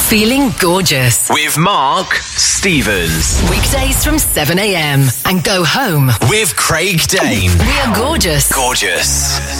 Feeling gorgeous. With Mark Stevens. Weekdays from 7 a.m. and go home with Craig Dane. We are gorgeous. Gorgeous.